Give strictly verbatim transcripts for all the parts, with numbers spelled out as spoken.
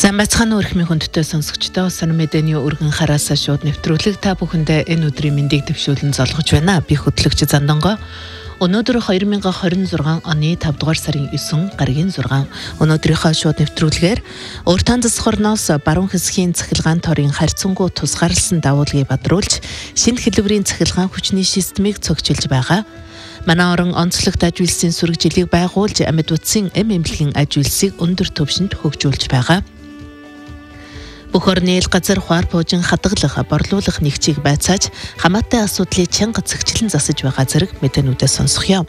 Сайн байцгаана уу эрхмийн хүндтэй сонсогчдоо. Сан мэдээний өргөн хараасаа шууд нэвтрүүлэг та бүхэндээ энэ өдрийн мэндийг дэвшүүлэн золгож байна. Би хөтлөгч Зандонго. Өнөөдөр две тысячи двадцать шесть оны петр дугаар сарын девять гарагийн шесть. Өнөөдрийнхөө шууд нэвтрүүлгээр Уртан засаг орноос баруун хэсгийн цахилгаан торын харьцангуй тусгаарласан давуулгыг бадруулж, шинэ хэлбэрийн цахилгаан хүчний системийг цогцолж байгаа. Манай орон онцлогт аж үйлсийн сүрэгжилийг байгуулж, амьд утсын эм эмнэлгийн аж үйлсийг өндөр түвшинд хөгжүүлж байгаа. Бүх орны ил газар хуар буужин хадгалах, борлуулах нэгчийг байцааж, хамаатай асуудлыг чанга цэгчлэн засаж байгаа зэрэг мэдээнүүдээ сонсгоё.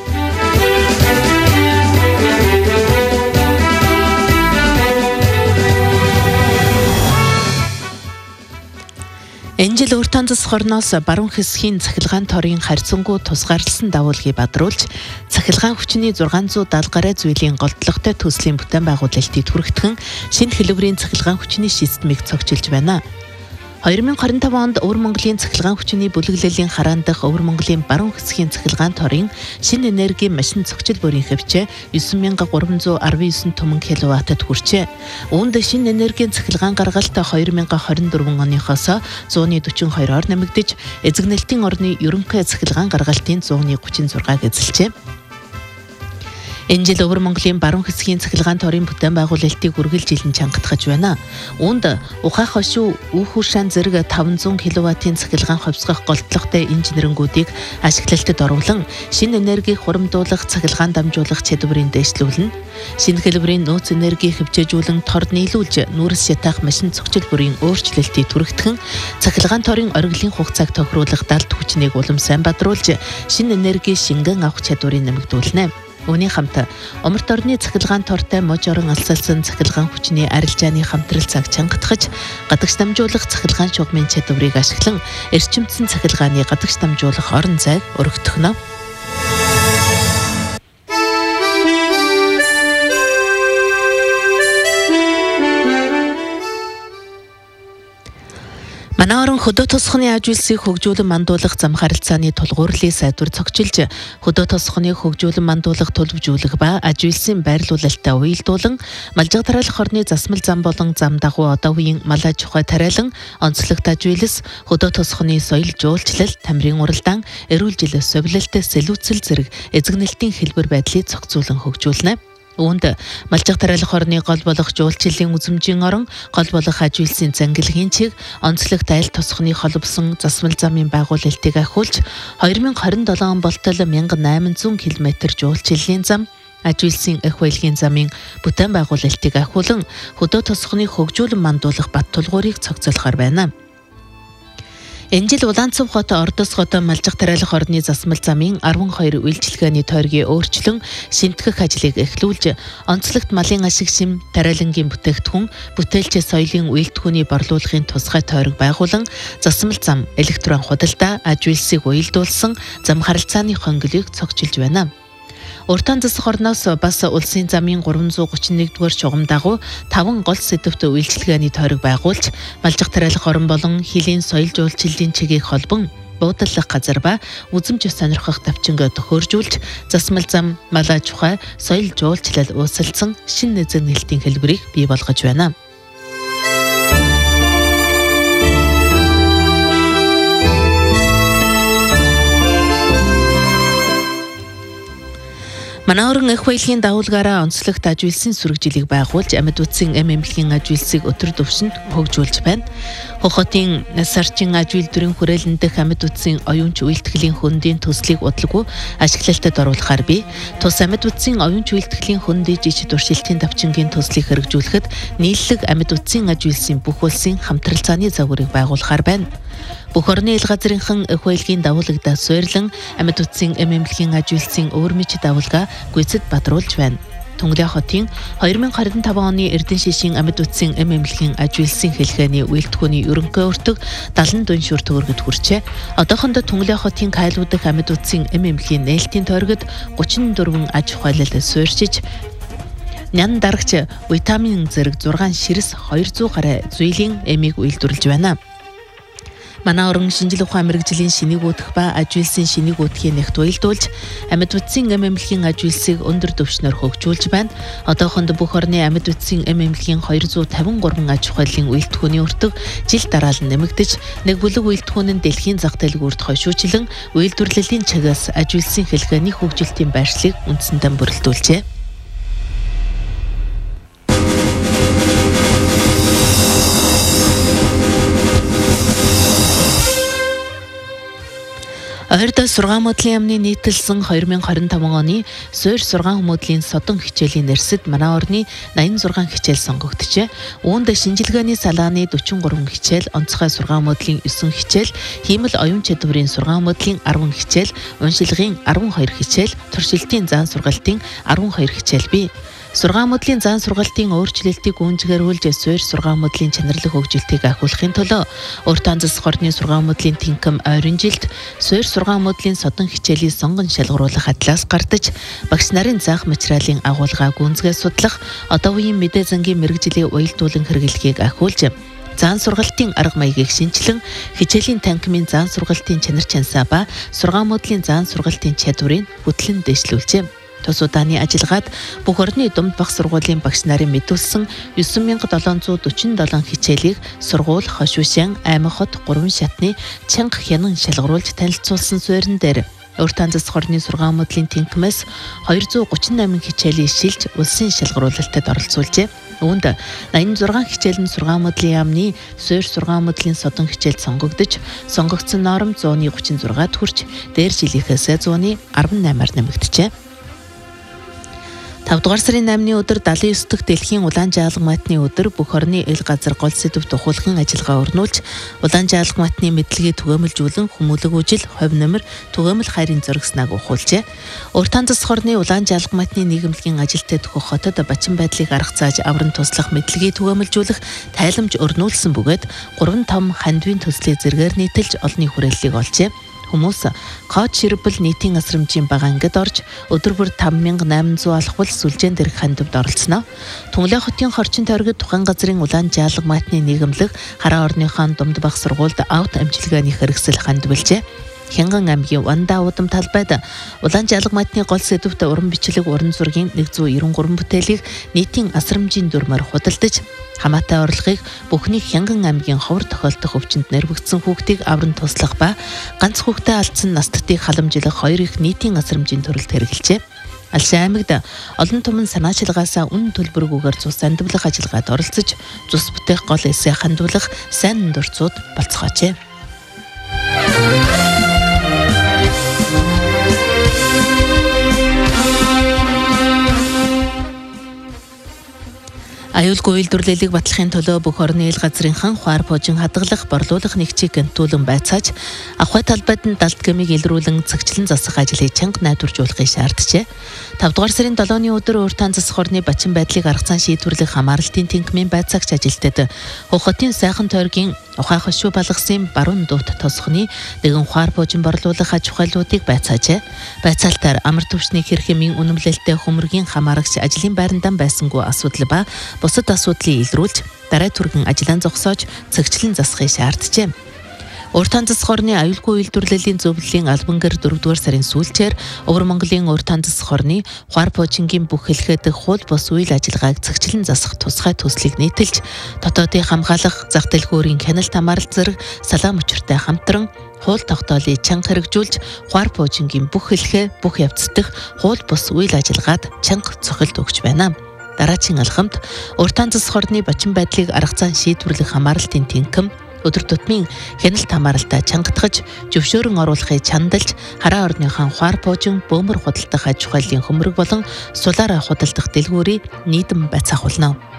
Энэ жил Уртан засаг орноос баруун хэсгийн цахилгаан торын харьцангуй тусгаарласан давуулгыг бадруулж, цахилгаан хүчний шесть семьдесят гаруй зүйлийн голдлоготой төслийн бүтээн байгуулалтыг түргэтгэн шинэ хэлбэрийн цахилгаан хүчний системийг цогцолж байна. две тысячи двадцать пять онд Өвөр Монголын цахилгаан хүчний бүлэглэлийн хараан дахь Өвөр Монголын баруун хэсгийн цахилгаан торын шинэ энергийн машин цогцол бүрийн хөвчөө нine thousand three hundred ninety-nine түмэн киловаттад хүрчээ. Үүнд шинэ энергийн цахилгаан гаргалт две тысячи двадцать four оныхоос one forty-two нэмэгдэж, эзэгнэлтийн орны ерөнхий цахилгаан гаргалтын one thirty-six эзэлжээ. Энэ жил Өвөр Монголын баруун хэсгийн цахилгаан торын бүтээн байгуулалтыг үргэлжилэн чангатгаж байна. Үүнд ухаах хошуу, үүхүү шан зэрэг five hundred киловаттын цахилгаан ховсгох голдлоготой инженерингүүдийг ашиглалтад оруулан, шинэ энергийг хуримдуулах, цахилгаан дамжуулах чадварыг дэвшлүүлнэ. Шинэ хэлбэрийн нөөц энергийг хөвчөөжүүлэн торд нийлүүлж, нүүрс шатаах машин цогцол бүрийн өөрчлөлтийг түргэтгэн, цахилгаан торын ориглын хугацааг тохируулах далд хүчнийг улам сайн бадруулж, шинэ энерги шингэн авах чадварыг нэмэгдүүлнэ. Үүний хамт умарт орны цахилгаан тортой мож орон алсалсан цахилгаан хүчний арилжааны хамтрал цаг чангатгаж, гадагш дамжуулах цахилгаан шугамын чадварыг ашиглан, эрчимдсэн цахилгааны гадагш дамжуулах орон зайг өргөтгөнө. Манай орон хөдөө тосгоны аж үйлсийг хөгжүүлэн мандуулах зам харилцааны тулгуурлын сайдвар цогцолж, хөдөө тосгоны хөгжүүлэн мандуулах төлөвжүүлэх ба аж үйлсийн байрлуулалтаа уялдуулан, малжиг тариалах орны засмал зам болон зам дагуу одоо үеийн мал аж ахуй тариалан, онцлогт аж үйлс, хөдөө тосгоны соёл жуулчлал, тамирын уралдаан, эрүүл жил совилалт, сэлүүцэл зэрэг эзэгнэлтийн хэлбэр байдлыг цогцуулан хөгжүүлнэ. Үүнд малжиг тариалах орны гол болох жуулчлалын үзмжийн орон, гол болох аж үйлсийн зангилгийн чиг, онцлогт айл тосгоны холбосон засмал замын байгуулалтыг ахиулж, two thousand twenty-seven он болтол eight hundred километр жуулчлалын зам, аж үйлсийн эх баялагын замын бүтээн байгуулалтыг ахиулан, хөдөө тосгоны хөгжүүлэн мандуулах бат тулгуурыг цогцолохоор байна. Энэ жил Улаанцав хот, Ордос хот, малжиг тариалах орны засмал замын twelve үйлчилгээний тойргийг өөрчлөн шинтгэх ажлыг эхлүүлж, онцлогт малын ашиг шим, тариалангийн бүтээгдэхүүн, бүтээлч соёлын үйлдвэрийн борлуулахын тусгай тойрог байгуулан, засмал зам, электрон худалдаа, аж үйлсийг уялдуулсан зам харилцааны хонглыг цогцолж байна. Уртан засаг орноос бас улсын замын three thirty-one дугаар шугам дагуу five гол сэдвт үйлчилгээний тойрог байгуулж, малжиг тариалах орон болон хилийн соёл жуулчлалын чигийг холбон, буудлах газар ба үзэмж сонирхох давчингаа төхөөржүүлж, засмал зам, мал аж ахуй, соёл жуулчлал уусалсан шинэ эзэгнэлтийн хэлбэрийг бий болгож байна. Манай орон эх баялагын давуулгаараа онцлогт аж үйлсийн сүрэгжилийг байгуулж, амьд утсын эм эмнэлгийн аж үйлсийг өтөр түвшинд хөгжүүлж байна. Хохотын сарчин аж үйлдвэрийн хүрээлэн дэх амьд утсын оюунч үйлдэхлийн хөндийн төслийг удалгүй ашиглалтад оруулахаар бий. Тус амьд утсын оюунч үйлдэхлийн хөндийн жижиг туршилтын давчингийн төслийг хэрэгжүүлэхэд нийллэг амьд утсын аж үйлсийн бүх улсын хамтралцааны загварыг байгуулахаар байна. Бүх орны ил газрынхан эх баялагын давуулгадаа суйрлан, амьд утсын эм эмнэлгийн аж үйлсийн өөрмөч давуулгаа гүйцэд бадруулж байна. Түнглээ хотын two thousand twenty-five оны Эрдэнэ шишийн амьд утсын эм эмнэлгийн аж үйлсийн хэлхээний үйлдвэрийн ерөнхий өртөг seventy дуун шүр төгрөгөд хүрчээ. Одоохондоо Түнглээ хотын Кайлуу дахь амьд утсын эм эмнэлгийн нээлтийн тойрогод thirty-four аж ахуйлал суурьшиж, нян дарагч витамин зэрэг six ширс two hundred гаруй зүйлийн эмийг үйлдвэрлэж байна. Манай орон шинжлэх ухаан мэрэгжлийн шинийг үүдэх ба аж үйлсийн шинийг үүдхийн нэгт уялдуулж амьд үтсийн эм эмнэлгийн аж үйлсийг өндөр түвшнээр хөгжүүлж байна. Одоохонд бүх орны амьд үтсийн эм эмнэлгийн хоёр зуун тавин гурван аж ахуйлын уялдахууны өртөг жил дараа нь нэмэгдэж, нэг бүлэг уялдахуун нь дэлхийн зах дэлгүүрт хойшуучлан уялдварлалын чагаас аж үйлсийн хэлгээний хөгжилтийн байршлыг үндсэндээ бүрэлдүүлжээ. Ойрдоо сургаан мөдлийн яамны нийтэлсэн хоёр мянга хорин таван оны суурь сургаан хүмүүдлийн содон хичээлийн нэрсэд манай орны найман зургаан хичээл сонгогдчихэ. Үүнд шинжилгээний салааны дөрвөн гурван хичээл, онцгой сургаан мөдлийн девять хичээл, хиймэл оюун чадварын сургаан мөдлийн десять хичээл, уншилгын двадцать two хичээл, туршилтын заан сургалтын twelve хичээл бий. Сургаан мөдлийн заан сургалтын өөрчлөлтийг гүйцэтгүүлж суурь сургаан мөдлийн чанарлах хөгжилтийг ахиулахын тулд урт анзас хорны сургаан мөдлийн тэнхэм ойрын жилд суурь сургаан мөдлийн содон хичээлийг сонгон шалгаруулах хадлаас гардаж багш нарын заах материалын агуулгааг гүнзгий судлах одоо үеийн мэдээ зангийн мэрэгжлийн уялдуулан хэрэглэхийг ахиулж заан сургалтын арга маягийг шинжилэн хичээлийн танхимын заан сургалтын чанар чансаа ба сургаан мөдлийн заан сургалтын чадварыг хөтлөн дэвшлүүлжээ. Тус удааны ажиллагаад бүх орны думд бага сургуулийн багш нарын мэдүүлсэн nine thousand seven hundred forty-seven хичээлийг сургууль, хошуушин, аймаг хот гурван шатны чанга хянан шалгаруулж танилцуулсан суурин дээр урт анзас хорны сургаан мөдлийн тэнхмээс two hundred thirty-eight хичээлийг шилж улсын шалгаруулалтад оролцуулжээ. Үүнд ninety-six хичээл нь сургаан мөдлийн яамны суурь сургаан мөдлийн содон хичээл сонгогдож, сонгогдсон ноорм one thirty-six-д хүрч дээр жилийнхээс one eighteen-аар нэмэгдэжээ. five дугаар сарын eighны өдөр seventy-nine дахь дэлхийн улаан жаалга матны өдөр бүх орны ил газар гол сэдв тухуулгын ажиллагаа өрнүүлж улаан жаалга матны мэдлэгийг түгээмэлжүүлэн хүмүүлэг үжил хувь нэмэр түгээмэл хайрын зөргснаг ухуулжээ. Урт анзас хорны улаан жаалга матны нийгэмлэгийн ажилтнад төхөх хотод бачин байдлыг арга зааж авран туслах мэдлэгийг түгээмэлжүүлэх тайламж өрнүүлсэн бөгөөд three том хандвийн төслийг зэргээр нийтэлж олонний хүрээллийг олжээ. Хүмүүс код ширбэл нийтийн асрамжийн бага ангид орж өдөр бүр five thousand eight hundred алхвал сүлжээн дэрх хандивд оролцсноо. Түнглээ хотын хорчин тойрогт тухайн газрын улаан жаалга матны нийгэмлэг хараа орныхон думд бага сургуульд аут амжилгааны хэрэгсэл хандвалжээ. Хянган аймгийн Ванда удам талбайд улаан жаалга матны гол сэдвт уран бичлэг уран зургийн one ninety three бүтээлийг нийтийн асрамжийн дүрмээр худалдаж хамаатай орлогыг бүхний Хянган аймгийн ховор тохиолдох өвчнөд нэрвэгдсэн хүүхдийг авран туслах ба ганц хүүхдээ алдсан настдыг халамжлах хоёр их нийтийн асрамжийн төрөлд хэрэгжилжээ. Алшин аймагт олон түмэн санаачилгаасаа үнэн төлбөргүйгээр цус андвлах ажиллагаанд оролцож, цус бүтээх гол эсээ хандвалах сайн дурцууд болцоочээ. Аюулгүй үйлдвэрлэлийг батлахын төлөө бүх орны ил газрынхан хуар пожин хадгалах, борлуулах нэгжийг гэнтүүлэн байцааж, ахуй талбайд нь далд гэмийг илрүүлэн цагчлан засах ажлыг чанга найдваржуулахыг шаарджээ. five дугаар сарын seven-ны өдөр урт анзас хорны бачин байдлыг арга зан шийдвэрлэх хамааралтын тэнхимийн байцаагч ажилтнад Хотын сайхан тойргийн ухаан хошуу балгасын баруун дуут тосхны нэгэн хуар пожин борлуулах аж ахуйлуудыг байцаажээ. Байцаалтаар амар түвшний хэрхэмийн үнэмлэлтэй хөмөргийн хамаарагч ажлын байрандаа байсангүй асуудал ба бусад асуудлыг илрүүлж дараа түргэн ажиллаан зогсоож цагчлан засахыг шаарджээ. Урт анзас хорны аюулгүй үйлдвэрлэлийн зөвлөлийн албан гэр four дугаар сарын сүүлчээр Өвөр Монголын урт анзас хорны хуар пожингийн бүх хэлхээдэх хууль бус үйл ажиллагааг цагчлан засах тусгай төслийг нийтэлж дотоодын хамгаалах, зах дэлгүүрийн хяналт хамаарал зэрэг салаам учиртай хамтран хууль тогтоолыг чанга хэрэгжүүлж хуар пожингийн бүх хэлхээ, бүх явц дэх хууль бус үйл ажиллагаад чанга цохилт өгч байна. Дараагийн алхамд урт анзас хорны бачин байдлыг арга зан шийдвэрлэх хамааралтын тэнхим өдөр тутмын хяналт хамааралтай чангатгаж, зөвшөөрөн оруулахыг чандалж, хараа орныхон хуар пожин, бөөмөр худалдах аж ахуйлын хөмрөг болон сулаараа худалдах дэлгүүрийг нийтэм байцаах болно.